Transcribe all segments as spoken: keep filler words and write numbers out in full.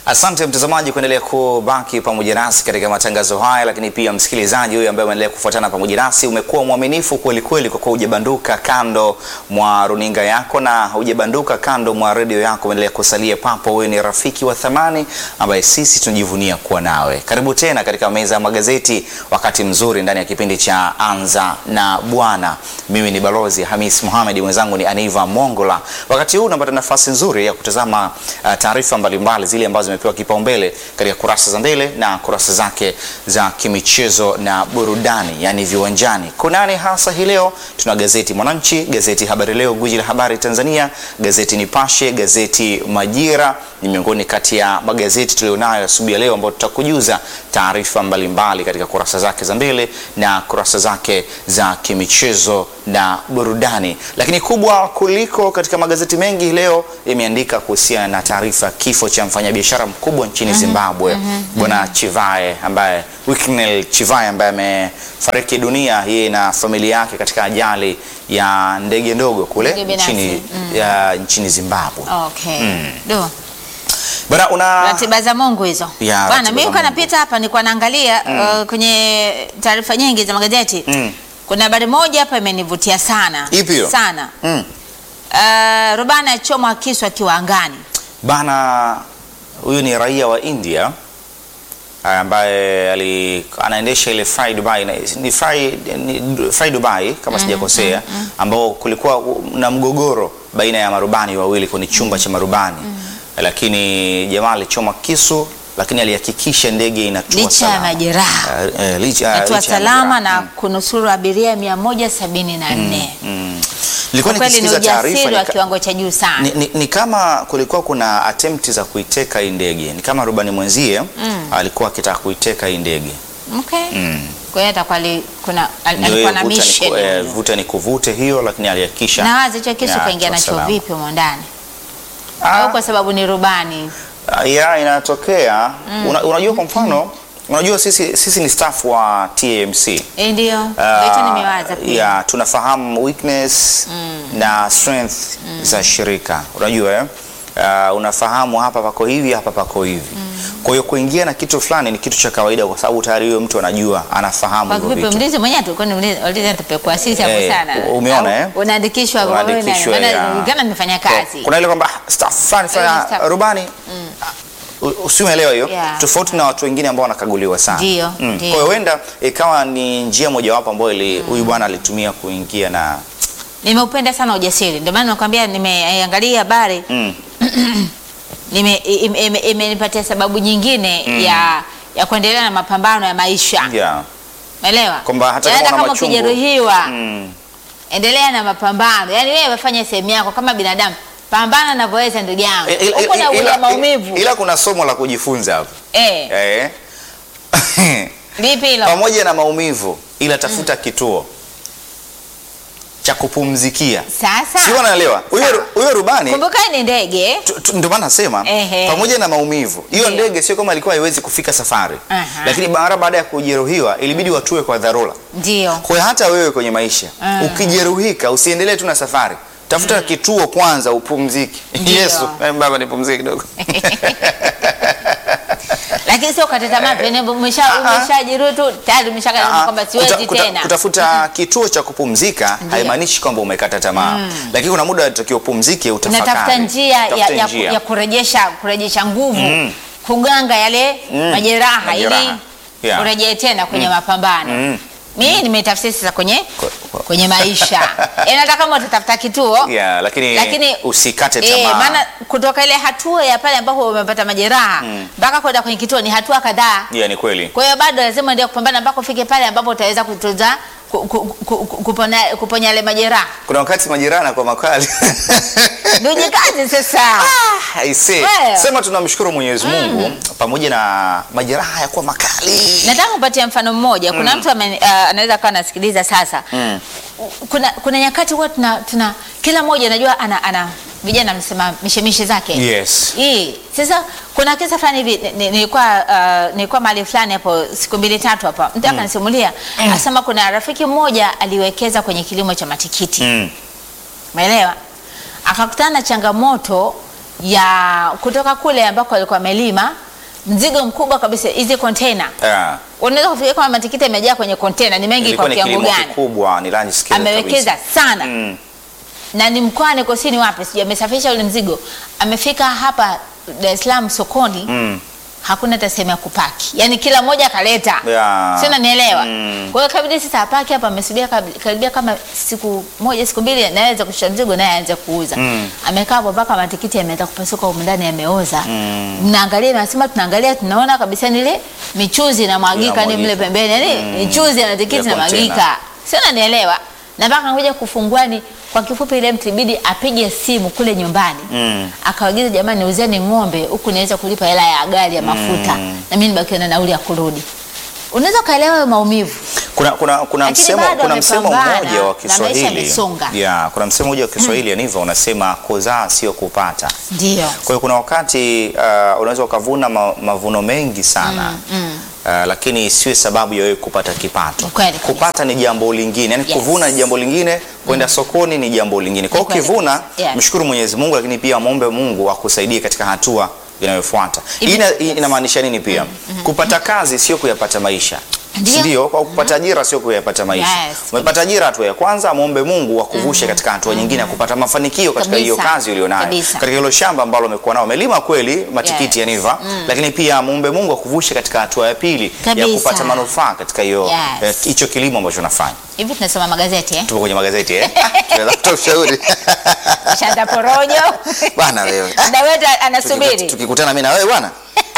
Asante mtazamaji kuendelea kubaki pamoja nasi katika matangazo haya, lakini pia msikilizaji huyu ambaye unaendelea kufuatana pamoja nasi, umekuwa mwaminifu kweli kweli kwa kuwa hujabanduka kando mwa runinga yako na hujabanduka kando mwa redio yako, unaendelea kusalia papo. Wewe ni rafiki wa thamani ambaye sisi tunajivunia kuwa nawe. Karibu tena katika meza ya magazeti, wakati mzuri ndani ya kipindi cha Anza na Bwana. Mimi ni Balozi Hamis Mohamed, mwenzangu ni Aniva Mongola. Wakati huu unapata nafasi nzuri ya kutazama uh, taarifa mbalimbali zile ambazo zimepewa kipaumbele katika kurasa za mbele na kurasa zake za kimichezo na burudani, yani viwanjani. Kunani hasa hii leo? Tuna gazeti Mwananchi, gazeti Habari Leo, gwiji la habari Tanzania, gazeti Nipashe, gazeti Majira. Ni miongoni kati ya magazeti tulionayo asubuhi ya leo ambao tutakujuza taarifa mbalimbali katika kurasa zake za mbele na kurasa zake za kimichezo na burudani. Lakini kubwa kuliko katika magazeti mengi leo imeandika kuhusiana na taarifa kifo cha mfanyabiashara mkubwa nchini Zimbabwe, mm -hmm. Bwana Chivaye ambaye Winnie Chivaye ambaye amefariki dunia yeye na familia yake katika ajali ya ndege ndogo kule nchini mm. ya nchini Zimbabwe. Okay. Mm. Do. Bwana una ratiba za Mungu hizo. Bwana mimi uko napita hapa nilikuwa naangalia mm. uh, kwenye taarifa nyingi za magazeti. Mm. Kuna habari moja hapa imenivutia sana. Ipi? Sana. Mm. Uh, rubani achomwa kisu akiwa angani. Bana, huyu ni raia wa India ambaye ali anaendesha ile Fly Dubai, ni Fly ni Fly Dubai kama mm, sijakosea, mm, mm. ambao kulikuwa na mgogoro baina ya marubani wawili kwenye chumba mm. cha marubani mm. lakini jamaa alichoma kisu, lakini alihakikisha ndege inatua licha salama. Licha majeraha. Uh, uh, licha inatua salama na mm. kunusuru abiria mia moja sabini na nne. Mm, mm. Nilikuwa nikisikiza taarifa ni kiwango cha juu sana. Ni, ni, ni kama kulikuwa kuna attempt za kuiteka hii ndege. Ni kama rubani mwenzie mm. alikuwa akitaka kuiteka hii ndege. Okay. Mm. Kwa hiyo atakuwa kuna alikuwa na mission. Eh, vuta ni kuvute hiyo, lakini alihakikisha. Na wazi hicho kisu kaingia nacho vipi huko ndani? Ah. Au kwa sababu ni rubani? Uh, ya inatokea. Mm. Una, unajua kwa mfano mm. unajua sisi sisi ni staff wa T M C. Eh, ndio. Hicho uh, nimewaza pia. Ya tunafahamu weakness mm. na strength mm. za shirika. Unajua eh? Uh, unafahamu hapa pako hivi, hapa pako hivi. Mm. Kwa hiyo kuingia na kitu fulani ni kitu cha kawaida kwa sababu tayari huyo mtu anajua, anafahamu hivyo vitu. Kwa vipi mlinzi mwenyewe tulikuwa tunauliza tupekua sisi hapo hey, sana. Umeona eh? Unaandikishwa kwa nini? Maana nimefanya kazi. Kuna ile kwamba staff fulani fanya rubani. Mm. Usimuelewa hiyo, yeah. Tofauti na watu wengine ambao wanakaguliwa sana. Ndio. Mm. Kwa hiyo huenda ikawa ni njia mojawapo ambayo ile huyu bwana alitumia kuingia na nimeupenda sana ujasiri. Ndio maana nakwambia nimeangalia habari. Mm. Nime imenipatia sababu nyingine mm. ya ya kuendelea na mapambano ya maisha. Yeah. Umeelewa? Kwamba hata yaani kama ukijeruhiwa mm. endelea na mapambano. Yaani wewe fanya sehemu yako kama binadamu. Pambana unavyoweza ndugu yangu. Huko na ule maumivu. Ila kuna somo la kujifunza hapo. Eh. Eh. Lipi hilo? Pamoja na maumivu ila tafuta mm. kituo cha kupumzikia. Sasa. Sio, unaelewa? Huyo huyo rubani. Kumbuka ni ndege. Ndio maana nasema pamoja na maumivu. Hiyo ndege sio kama alikuwa haiwezi kufika safari. Uh -huh. Lakini mara baada ya kujeruhiwa ilibidi watue kwa dharura. Ndio. Kwa hiyo hata wewe kwenye maisha uh -huh. ukijeruhika usiendelee tu na safari. Tafuta mm. kituo kwanza upumzike. Yesu, baba nipumzike kidogo. Lakini sio kata tamaa, pene umesha umeshajiru tu tayari umeshakata kwamba siwezi kuta, kuta, tena. Kutafuta mm -hmm. kituo cha kupumzika haimaanishi kwamba umekata tamaa. Mm. Lakini kuna muda unatakiwa upumzike, utafakari. Unatafuta njia ya, njia ya, ya kurejesha kurejesha nguvu, mm. kuganga yale mm. majeraha, majeraha ili yeah. urejee tena kwenye mm. mapambano. Mm. Mimi nimetafsiri sasa kwenye kwenye maisha. Yaani hata kama utatafuta kituo, yeah, lakini, lakini usikate tamaa. Eh, maana kutoka ile hatua ya pale ambapo umepata majeraha mpaka mm. kwenda kwenye kituo ni hatua kadhaa. Yeah, ni kweli. Kwa hiyo bado lazima ndio kupambana mpaka ufike pale ambapo utaweza kutunza kuponya kuponya ile majeraha. Kuna wakati majeraha na kwa makali. Ndio kazi sasa. Ah, I see. Well, sema tunamshukuru Mwenyezi Mungu mm. pamoja na majeraha ya kwa makali. Nataka kupatia mfano mmoja. Kuna mm. mtu uh, anaweza kuwa anasikiliza sasa. Mm. Kuna kuna nyakati huwa tuna, tuna kila mmoja anajua ana ana vijana msema mishemishe zake. Yes. Eh, sasa kuna kisa fulani hivi nilikuwa uh, nilikuwa mahali fulani hapo siku mbili tatu hapa. Mtu akanisimulia mm. asema kuna rafiki mmoja aliwekeza kwenye kilimo cha matikiti. Mm. Umeelewa? Akakutana na changamoto ya kutoka kule ambako alikuwa amelima mzigo mkubwa kabisa, hizi container. Yeah. Unaweza kufikiria kama matikiti yamejaa kwenye container, ni mengi kwa kiwango gani? Kikubwa, ni large scale. Amewekeza sana. Mm. Na ni mkoani kusini wapi? Sijui amesafisha ule mzigo. Amefika hapa Dar es Salaam sokoni. Mm. Hakuna hata sehemu ya kupaki. Yaani kila mmoja akaleta. Yeah. Sio, unanielewa? Mm. Kwa hiyo kabidi sasa apaki hapa, amesubia karibia kama siku moja siku mbili naweza kushusha mzigo naye aanze kuuza. Mm. Amekaa hapo mpaka matikiti yameanza kupasuka huko ndani, yameoza. Mm. Mnaangalia, nasema tunaangalia, tunaona kabisa nile michuzi na mwagika ni mle pembeni. Yaani mm. michuzi na tikiti na mwagika. Sio, unanielewa? Na mpaka ngoja kufunguani. Kwa kifupi ile mtu ibidi apige simu kule nyumbani. Mm. Akawaagiza, jamani niuzeni ng'ombe huku niweza kulipa hela ya gari ya mafuta. Mm. Na mimi nibakiwa na nauli ya kurudi. Unaweza kaelewa maumivu. Kuna kuna kuna msemo kuna msemo mmoja wa Kiswahili. Yeah, kuna msemo mmoja wa Kiswahili mm. Aniva unasema kuzaa sio kupata. Ndio. Kwa hiyo kuna wakati uh, unaweza ukavuna ma, mavuno mengi sana. Mm. Mm. Uh, lakini siwe sababu ya wewe kupata kipato. Ukweli, kupata ni jambo lingine. Yaani yes. Kuvuna ni jambo lingine, kwenda mm. sokoni ni jambo lingine. Kwa hiyo ukivuna, yeah. mshukuru Mwenyezi Mungu, lakini pia muombe Mungu akusaidie katika hatua inayofuata. Hii ina, inamaanisha nini pia? Mm. Mm. Kupata kazi sio kuyapata maisha. Ndio, kwa kupata ajira sio kuyapata maisha. Yes. Umepata ajira, hatua ya kwanza muombe Mungu akuvushe mm. katika hatua mm. nyingine ya kupata mafanikio katika hiyo kazi ulionayo. Katika hilo shamba ambalo umekuwa nao, umelima kweli matikiti yes. yaniva, mm. lakini pia muombe Mungu akuvushe katika hatua ya pili kabisa. ya kupata manufaa katika hiyo hicho yes. kilimo ambacho unafanya. Hivi tunasoma magazeti eh? Tupo kwenye magazeti eh? Tunaweza kutoa ushauri. Shanda porojo. Bwana wewe. Dawetu anasubiri. Tukikutana mimi na wewe bwana.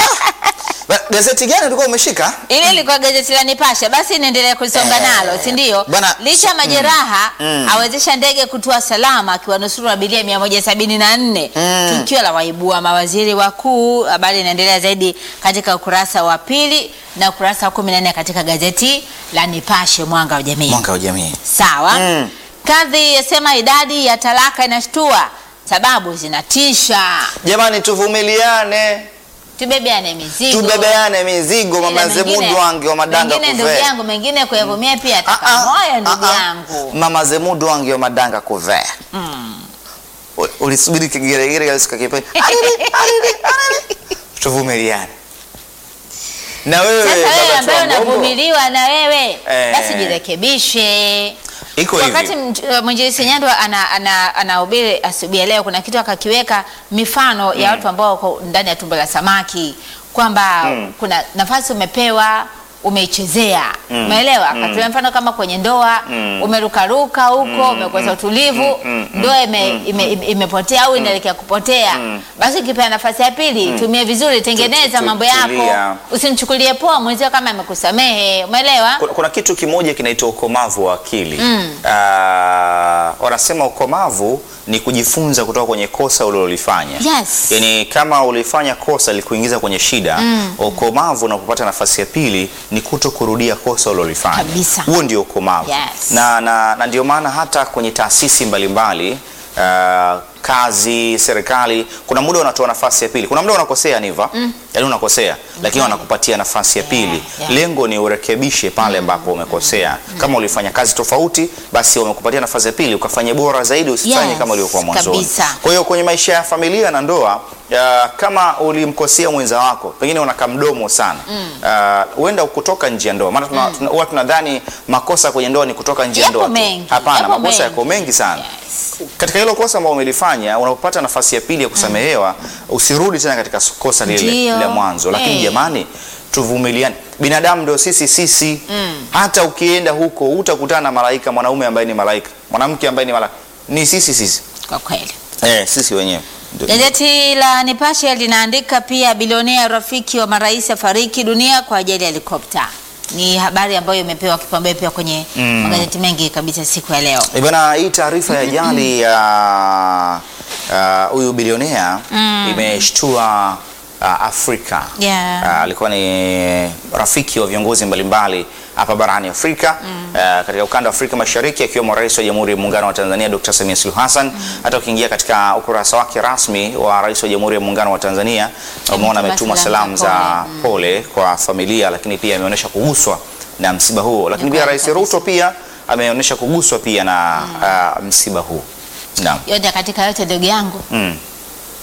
Gazeti gani ulikuwa umeshika? Ile ilikuwa gazeti la Nipashe. Basi niendelee kusonga eh, nalo, si ndio? Licha majeraha mm, awezesha ndege kutua salama akiwanusuru abiria mia moja sabini na nne. Mm. Tukio la waibua mawaziri wakuu. Habari inaendelea zaidi katika ukurasa wa pili na ukurasa wa kumi na nne katika gazeti la Nipashe Mwanga wa Jamii. Mwanga wa Jamii. Sawa. Mm. Kadhi yasema idadi ya talaka inashtua, sababu zinatisha. Jamani tuvumiliane. Tubebeane mizigo. Tubebeane mizigo, mama Zemudu wange wa madanga kuve. Mengine ndugu yangu, mengine kuyavumia pia ataka moyo ndugu yangu. Mama Zemudu wange wa madanga kuve. Mm. Ulisubiri kigeregere kalisikia kipe. Alili, alili, alili. Tuvumiliane. Na wewe sasa wewe ambaye unavumiliwa na wewe, eh, basi jirekebishe. Iko wakati Mwinjilisti Nyando ana ana anahubiri asubuhi leo, kuna kitu akakiweka mifano mm. ya watu ambao wako ndani ya tumbo la samaki, kwamba mm. kuna nafasi umepewa umeichezea. Mm. Umeelewa? Mm. Akatoa mfano kama kwenye ndoa, mm. umerukaruka huko, mm. umekosa utulivu, mm. mm. ndoa ime, mm. ime, ime, imepotea au inaelekea kupotea. Mm. Basi kipa nafasi ya pili, mm. tumie vizuri, tengeneza mambo yako. Usimchukulie poa mwenzio kama amekusamehe. Umeelewa? Kuna, kuna kitu kimoja kinaitwa ukomavu wa akili. Mm. Uh, wanasema ukomavu ni kujifunza kutoka kwenye kosa ulilolifanya. Yes. Yaani kama ulifanya kosa likuingiza kwenye shida, mm. ukomavu unapopata nafasi ya pili ni kuto kurudia kosa ulilofanya. Huo ndio ukomavu. Yes. Na, na, na ndio maana hata kwenye taasisi mbalimbali uh, kazi, serikali, kuna muda unatoa nafasi ya pili. Kuna muda unakosea Niva, mm. yaani unakosea, okay. lakini wanakupatia nafasi ya pili. Yeah, yeah. Lengo ni urekebishe pale ambapo umekosea. Mm. Kama ulifanya kazi tofauti, basi wamekupatia nafasi ya pili ukafanye bora zaidi, usifanye yes, kama ulivyokuwa mwanzoni. Kwa hiyo kwenye maisha ya familia na ndoa, ya, kama ulimkosea mwenza wako, pengine unakaa mdomo sana. Mm. Uh, uenda kutoka nje ya ndoa. Maana tuna, mm. huwa tunadhani makosa kwenye ndoa ni kutoka nje ya ndoa. Hapana, makosa yako mengi sana. Yes. Katika hilo kosa ambalo umelifanya, unapopata nafasi ya pili ya kusamehewa, mm. usirudi tena katika kosa lile la mwanzo. Lakini hey. jamani, tuvumiliane. Binadamu ndio sisi sisi. Mm. Hata ukienda huko utakutana na malaika, mwanaume ambaye ni malaika, mwanamke ambaye ni malaika. Ni sisi sisi. Kwa kweli. Eh, sisi wenyewe. Gazeti la Nipashe linaandika pia bilionea rafiki wa marais afariki dunia kwa ajali ya helikopta. Ni habari ambayo imepewa kipaumbele pia kwenye mm. magazeti mengi kabisa siku ya leo. E bana, hii taarifa ya ajali ya huyu uh, bilionea mm. imeshtua uh, Afrika. Yeah. Uh, alikuwa ni rafiki wa viongozi mbalimbali hapa barani Afrika. Mm. Uh, katika ukanda wa Afrika Mashariki, akiwemo Rais wa Jamhuri ya Muungano wa Tanzania Doctor Samia Suluhu Hassan. Mm. Hata ukiingia katika ukurasa wake rasmi wa Rais wa Jamhuri ya Muungano wa Tanzania, umeona ametuma salamu za pole kwa familia, lakini pia ameonyesha kuguswa na msiba huo. Lakini pia Rais Ruto pia ameonyesha kuguswa pia na mm. uh, msiba huu. Naam. Yote katika yote ndugu yangu. Mm.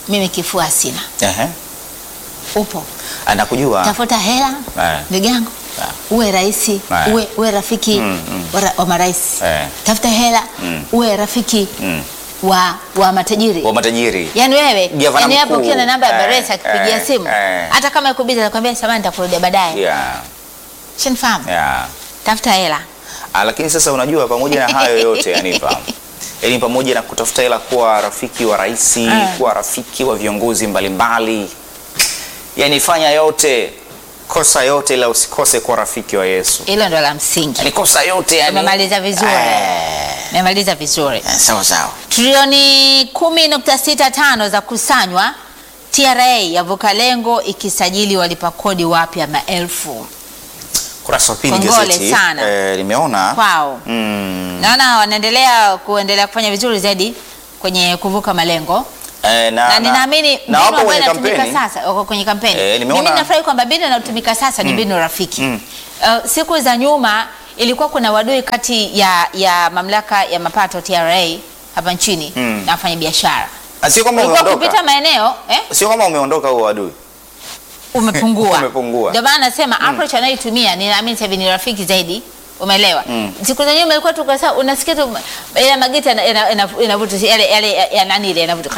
mimi kifua sina. Ehe. Upo. Anakujua. Tafuta hela. Ndugu yangu. Uwe rais, uwe uwe rafiki mm, mm. wa, wa marais. Eh. Tafuta hela, mm. uwe rafiki mm. wa wa matajiri. Wa matajiri. Yaani wewe, yaani hapo ukiwa na namba ya Baresa akipigia eh, simu, eh. hata kama yuko busy anakuambia samahani nitakurudia baadaye. Yeah. Shinifahamu. Yeah. Tafuta hela. Ah, lakini sasa unajua pamoja na hayo yote yanipa. Yaani pamoja na kutafuta hela, kuwa rafiki wa rais, mm. kuwa rafiki wa viongozi mbalimbali. Yaani fanya yote, kosa yote ila usikose kwa rafiki wa Yesu. Hilo ndo la msingi. Ni kosa yote yani. Umemaliza vizuri. Umemaliza vizuri. Sawa sawa. Trilioni kumi nukta sita tano za kusanywa, T R A yavuka lengo ikisajili walipa kodi wapya maelfu. Kurasa wa pili gazeti eh, nimeona. Wow. Mm. Naona wanaendelea kuendelea kufanya vizuri zaidi kwenye kuvuka malengo. Eh, na, na ninaamini na wapo kwenye kampeni sasa, wako kwenye kampeni. Eh, mimi nafurahi kwamba mbinu inayotumika sasa ni mbinu mm. rafiki. Mm. Uh, siku za nyuma ilikuwa kuna wadui kati ya ya mamlaka ya mapato T R A hapa nchini mm. na wafanya biashara. Sio kama umeondoka. Kupita maeneo, eh? Sio kama umeondoka huo wadui. Umepungua. Umepungua. Ndio maana nasema mm. approach anayotumia ninaamini sasa hivi ni rafiki zaidi. Umeelewa? Mm. Siku za nyuma ilikuwa tu kwa sababu unasikia tu ile mageti inavuta yale yale ya nani ile inavuta.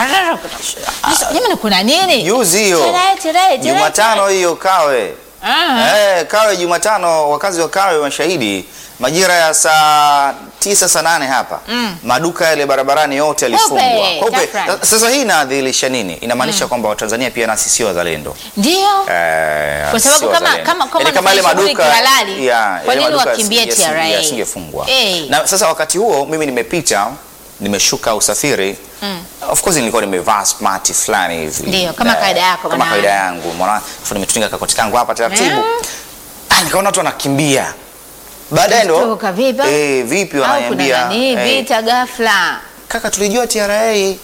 Jamani kuna nini? Juzi hiyo. Jumatano hiyo Kawe. Ah. Eh, Kawe Jumatano, wakazi wa Kawe mashahidi majira ya saa tisa saa nane hapa. Mm. Maduka yale barabarani yote yalifungwa. Kope. Sasa hii inadhihirisha nini? Inamaanisha mm. kwamba Watanzania pia nasi sio wazalendo. Ndio. Eh, kwa sababu kama kama kama kama ile maduka halali, yeah, kwa nini wakimbie T R A? Yasingefungwa. Hey. Na sasa wakati huo mimi nimepita, nimeshuka usafiri. Mm. Of course nilikuwa nimevaa smart fulani hivi. Ndio, kama kaida yako kama kaida yangu. Mbona nimetunga kakoti kangu hapa taratibu. Mm. Ah, nikaona watu wanakimbia. Baadaye ndo eh vipi wananiambia nani vita ghafla. Kaka tulijua T R A. Eh.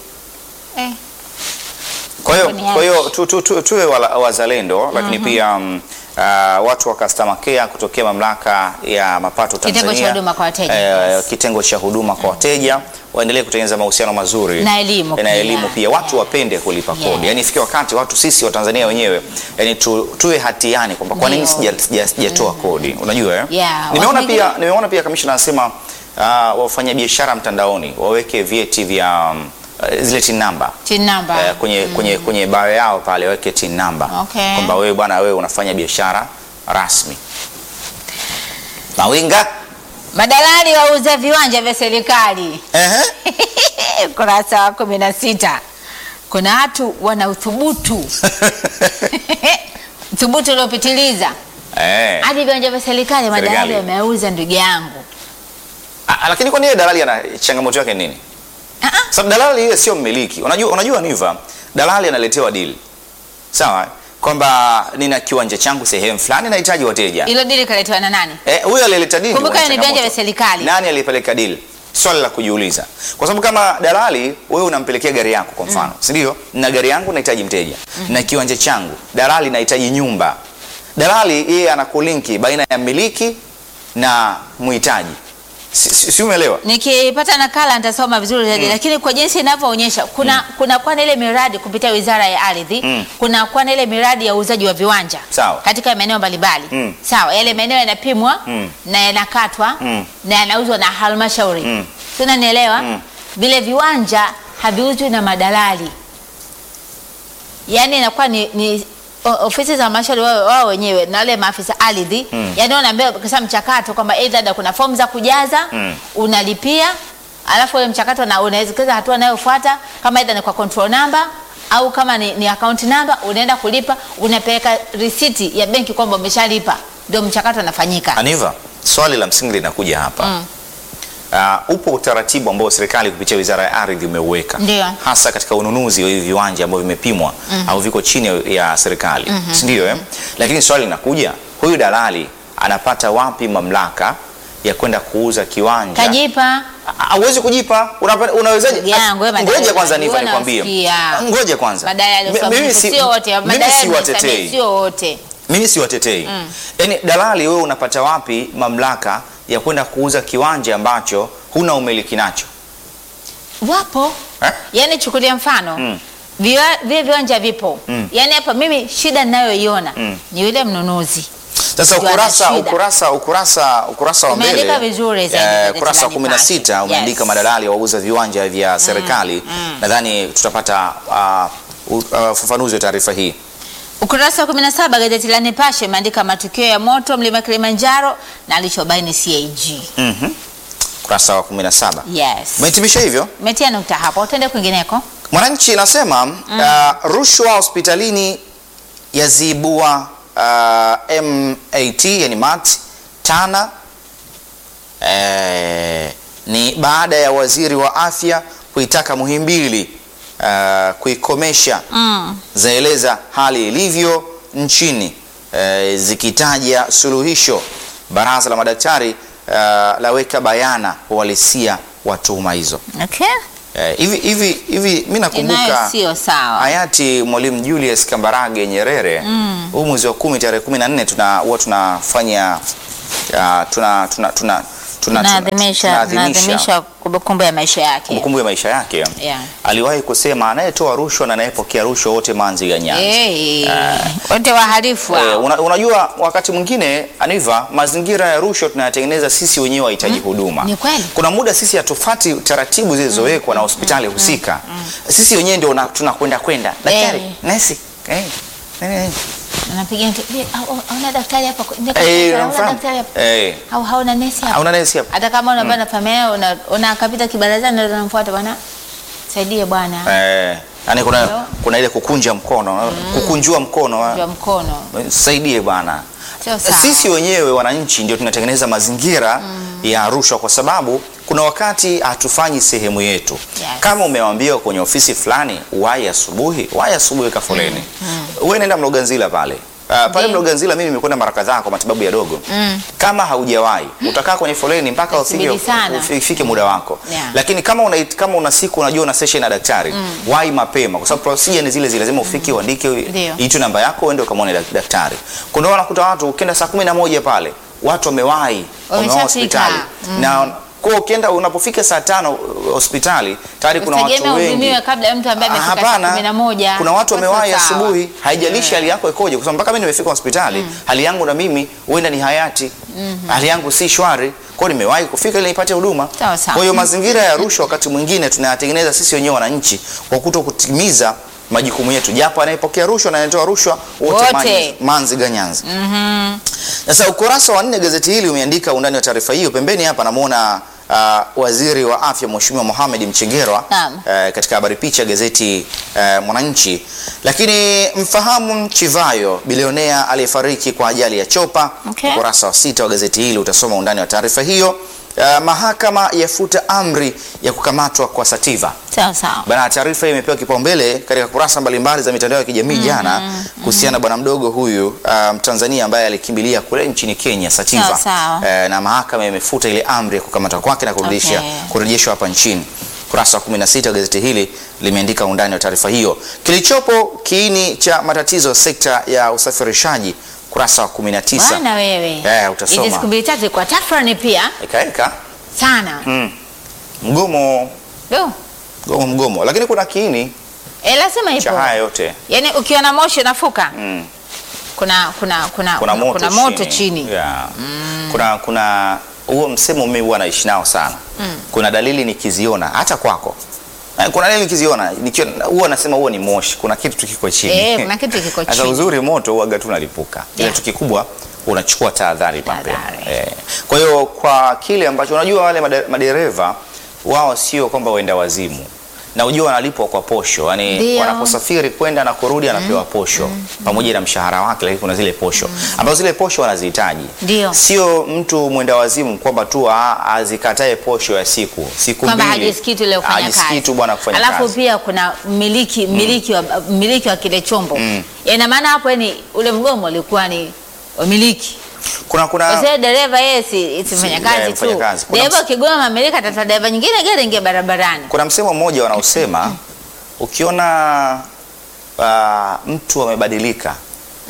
Kwa hiyo kwa hiyo tu, tu, tu, tuwe wazalendo lakini mm -hmm. pia um, uh, watu wa customer care kutokea mamlaka ya mapato Tanzania, kitengo cha huduma kwa wateja, eh, kitengo cha huduma kwa wateja waendelee kutengeneza mahusiano mazuri na elimu na elimu pia watu wapende kulipa kodi. Yeah. Yani ifike wakati watu sisi wa Tanzania wenyewe yani tu, tuwe hatiani kwamba kwa nini sijatoa kodi, unajua eh? Yeah. Nimeona pia nimeona pia kamishna anasema uh, wafanya biashara mtandaoni waweke vyeti vya um, zile tin number tin number uh, kwenye mm. kwenye kwenye bio yao pale waweke tin number. Okay. Kwamba wewe bwana wewe unafanya biashara rasmi. Mawinga madalali wauza viwanja vya serikali. Ehe. Kurasa wa kumi na sita. Kuna watu wana uthubutu. Uthubutu uliopitiliza. Eh. Hadi viwanja vya serikali madalali wameuza ndugu yangu. Ah, lakini kwa nini dalali ana changamoto yake nini? Ah ah. Sababu dalali yeye sio mmiliki. Unajua unajua Niva, dalali analetewa deal. Sawa? Kwamba nina kiwanja changu sehemu fulani nahitaji wateja. Hilo deal kaletewa na nani? Eh, huyo alileta deal. Kumbuka ni viwanja vya serikali. Nani alipeleka deal? Swali la kujiuliza. Kwa sababu kama dalali wewe unampelekea gari yako kwa mfano, mm. si ndio? Na gari yangu nahitaji mteja. Mm. Na kiwanja changu, dalali nahitaji nyumba. Dalali yeye anakulinki baina ya mmiliki na muhitaji. Si, si, si umeelewa? Nikipata nakala nitasoma vizuri zaidi, mm. lakini kwa jinsi inavyoonyesha kuna mm. kuna kwa ile miradi kupitia Wizara ya Ardhi, mm. kuna kwa ile miradi ya uuzaji wa viwanja. Sawa. Katika maeneo mbalimbali. Mm. Sawa, yale maeneo yanapimwa mm. na yanakatwa mm. na yanauzwa na halmashauri. Mm. Tunanielewa? Mm. Vile viwanja haviuzwi na madalali. Yaani inakuwa ni, ni ofisi za halmashauri wao wao wenyewe na wale maafisa ardhi. Mm. Yaani wanaambia kisa mchakato kwamba either kuna fomu za kujaza, mm. unalipia, alafu ile mchakato na unaweza hatua inayofuata kama either ni kwa control number au kama ni, ni account number unaenda kulipa, unapeleka receipt ya benki kwamba umeshalipa, ndio mchakato unafanyika. Aniva, swali la msingi linakuja hapa. Mm. Uh, upo utaratibu ambao serikali kupitia Wizara ya Ardhi umeuweka hasa katika ununuzi wa hivi viwanja ambavyo vimepimwa mm -hmm. au viko chini ya serikali, mm -hmm. ndio eh? Lakini swali linakuja, huyu dalali anapata wapi mamlaka ya kwenda kuuza kiwanja? Kajipa. Hauwezi kujipa. Unawezaje? Ngoja kwanza Niva nikwambie. Ngoja kwanza. Mimi si wote, madalali sio wote. Mimi si watetei. Mm. Yaani dalali wewe unapata wapi mamlaka ya kwenda kuuza kiwanja ambacho huna umiliki nacho? Wapo. Eh? Yaani chukulia mfano. Mm. vile viwanja vipo. Mm. Yaani hapa mimi shida ninayoiona mm. ni yule mnunuzi. Sasa ukurasa ukurasa ukurasa ukurasa wa mbele umeandika vizuri zaidi, ukurasa kumi na sita umeandika yes. madalali wauza viwanja vya serikali. Mm. Mm. Nadhani tutapata ufafanuzi uh, uh, wa taarifa hii. Ukurasa wa kumi na saba gazeti la Nipashe imeandika matukio ya moto mlima Kilimanjaro na alichobaini C A G. Mhm. Ukurasa wa kumi na saba. Yes. Umehitimisha hivyo? Umetia nukta hapo. Utaende kwingineko. Mwananchi inasema mm. uh, rushwa hospitalini yazibua uh, M A T yani M A T Tana. Eh, ni baada ya waziri wa afya kuitaka Muhimbili uh, kuikomesha. Mm. Zaeleza hali ilivyo nchini, uh, zikitaja suluhisho. Baraza la madaktari uh, laweka bayana uhalisia wa tuhuma hizo. Okay. Hivi hivi hivi mimi nakumbuka sio sawa. Hayati Mwalimu Julius Kambarage Nyerere mm. huu mwezi wa kumi tarehe kumi na nne tuna huwa tunafanya uh, tuna tuna tuna tunaadhimisha tunaadhimisha kumbukumbu ya maisha yake. Kumbukumbu ya maisha yake. Yeah. Aliwahi kusema anayetoa rushwa na anayepokea rushwa wote manzi ya nyanza. Hey, uh, wote wahalifu hao. Eh, una, unajua wakati mwingine Aniva, mazingira ya rushwa tunayatengeneza sisi wenyewe wahitaji mm. huduma. Ni kweli. Kuna muda sisi hatufati taratibu zilizowekwa mm. na hospitali mm. husika. Mm. Sisi wenyewe ndio tunakwenda kwenda. Daktari, hey. Nesi. Eh. Hey. Anapiga hauna daktari hapa, hauna daktari hapa. Eh. Au hauna nesi hapa. Hauna nesi hapa. Hata kama una bana familia una unakapita kibarazani ndio unamfuata bwana. Saidie bwana. Eh. Yaani kuna Hello? Kuna ile kukunja mkono, mm. kukunjua mkono. Kukunjua mkono. Saidie bwana. Sisi wenyewe wananchi ndio tunatengeneza mazingira mm. ya rushwa kwa sababu kuna wakati hatufanyi sehemu yetu. Yes. Kama umewaambia kwenye ofisi fulani uwahi asubuhi, wahi asubuhi ka foleni. Mm. Mm. Wewe nenda Mloganzila pale. Uh, pale Mloganzila mimi nimekwenda mara kadhaa kwa matibabu ya dogo. Mm. Kama haujawahi, utakaa kwenye foleni mpaka ufike ufike muda wako. Yeah. Lakini kama una kama una siku unajua una session na daktari, mm. wahi mapema kwa sababu procedure ni zile zile, lazima ufike mm. uandike hiyo namba yako uende ukamwone daktari. Kuna wanakuta watu ukienda saa kumi na moja pale, watu wamewahi, wamewahi hospitali. Mm. Na kwa ukienda unapofika saa tano hospitali tayari kuna watu wengi kabla mtu ambaye amefika saa kumi na moja. Kuna watu wamewahi asubuhi, haijalishi yeah. hali yako ikoje, kwa sababu mpaka mimi nimefika hospitali mm. hali yangu na mimi huenda ni hayati. Mm -hmm. Hali yangu si shwari, kwa hiyo nimewahi kufika ili nipate huduma. Kwa hiyo mazingira ya rushwa wakati mwingine tunayatengeneza sisi wenyewe wananchi kwa kutokutimiza majukumu yetu, japo anayepokea rushwa na anayetoa rushwa wote manzi, manzi ganyanzi. Mhm. Sasa ukurasa wa nne gazeti hili umeandika undani wa taarifa hiyo. Pembeni hapa namuona uh, waziri wa afya Mheshimiwa Mohamed Mchengerwa uh, katika habari picha gazeti uh, Mwananchi. Lakini mfahamu Chivayo bilionea aliyefariki kwa ajali ya chopa. Okay. Ukurasa wa sita wa gazeti hili utasoma undani wa taarifa hiyo. Uh, mahakama yafuta amri ya kukamatwa kwa Sativa. Sawa sawa. Bana, taarifa hii imepewa kipaumbele katika kurasa mbalimbali za mitandao ya kijamii jana mm -hmm. kuhusiana bwana mdogo huyu Mtanzania um, ambaye alikimbilia kule nchini Kenya Sativa. Sawa sawa. Uh, na mahakama imefuta ile amri ya kukamatwa kwake na kurudisha okay. kurejeshwa hapa nchini. Kurasa wa kumi na sita gazeti hili limeandika undani wa taarifa hiyo. Kilichopo kiini cha matatizo sekta ya usafirishaji. Kurasa wa kumi na tisa. Bwana wewe. Eh, utasoma. Hizi siku mbili tatu kwa tafrani pia. Ikaeka. Sana. Mm. Mgomo. Do. Mgomo mgomo. Lakini kuna kiini. Eh, lazima ipo. Cha haya yote. Yaani ukiona moshi unafuka. Mm. Kuna kuna kuna kuna moto, kuna moto chini. chini. Yeah. Mm. Kuna kuna huo msemo mimi huwa naishi nao sana. Mm. Kuna dalili nikiziona hata kwako. Kuna nini nikiziona nikiwa huwa nasema huo ni moshi, kuna kitu tukiko chini. Eh, kuna kitu kiko chini. Sasa uzuri moto huaga tu unalipuka. Ile yeah. tukikubwa unachukua tahadhari mapema. Eh. Kwa hiyo kwa kile ambacho unajua wale madereva wao sio kwamba waenda wazimu. Na unajua wanalipwa kwa posho. Yaani wanaposafiri kwenda na kurudi anapewa mm. posho mm. pamoja na mshahara wake, lakini kuna zile posho mm. ambazo zile posho wanazihitaji. Sio mtu mwenda wazimu kwamba tu azikatae posho ya siku siku mbili. Kama hajisikii tu leo kufanya kazi. Hajisikii tu bwana kufanya kazi. Alafu pia kuna mmiliki mmiliki mm. wa mmiliki wa kile chombo. Mm. Ina maana hapo yani ule mgomo ulikuwa ni wamiliki. Kuna kuna Kwa dereva yeye si isifanya kazi tu. Dereva kigoma Amerika tata dereva nyingine gari ingia barabarani. Kuna msemo mmoja wanaosema ukiona uh, mtu amebadilika mm.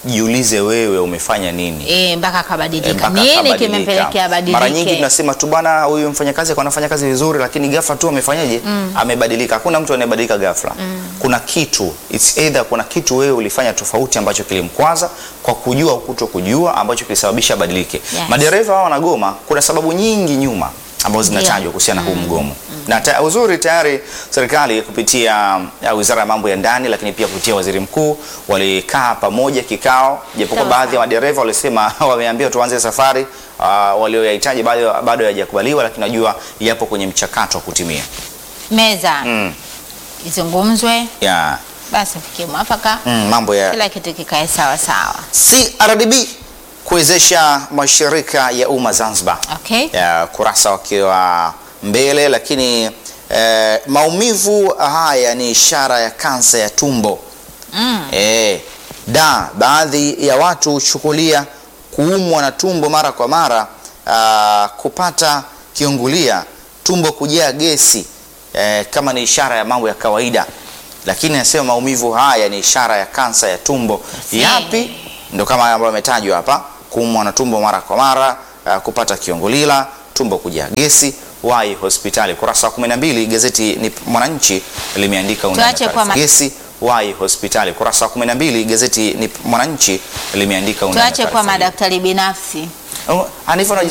jiulize wewe umefanya nini eh mpaka akabadilika. Eh, mpaka Nini akabadilika. kimempelekea badilike? Mara nyingi tunasema tu bwana, huyu mfanyakazi kwa anafanya kazi vizuri, lakini ghafla tu amefanyaje? Mm. Amebadilika. Hakuna mtu anayebadilika ghafla. Mm. Kuna kitu, it's either kuna kitu wewe ulifanya tofauti ambacho kilimkwaza kwa kujua au kutokujua ambacho kilisababisha badilike. Yes. Madereva hao wanagoma, kuna sababu nyingi nyuma ambazo zinatajwa kuhusiana na huu mgomo. Mm. Na ta, uzuri tayari serikali kupitia uh, Wizara ya Mambo ya Ndani, lakini pia kupitia Waziri Mkuu walikaa pamoja kikao, japokuwa baadhi ya madereva walisema wameambiwa tuanze safari, uh, walioyahitaji bado bado hayajakubaliwa, lakini najua yapo kwenye mchakato wa kutimia. Meza Mm. izungumzwe. Yeah. Basi fikie mwafaka. Mm, mambo ya kila kitu kikae sawa sawa. C R D B kuwezesha mashirika ya umma Zanzibar. Okay. Ya, kurasa wakiwa mbele, lakini eh, maumivu haya ni ishara ya kansa ya tumbo. Mm. Eh, da baadhi ya watu huchukulia kuumwa na tumbo mara kwa mara, uh, kupata kiungulia, tumbo kujaa gesi eh, kama ni ishara ya mambo ya kawaida, lakini nasema maumivu haya ni ishara ya kansa ya tumbo. Yapi? Ndio kama ambayo yametajwa hapa: kuumwa na tumbo mara kwa mara, uh, kupata kiungulila, tumbo kujaa gesi, wahi hospitali. Kurasa wa kumi na mbili gazeti ni Mwananchi limeandika undani gesi, wahi hospitali. Kurasa wa kumi na mbili gazeti ni Mwananchi limeandika undani. Tuache kwa madaktari binafsi. Oh,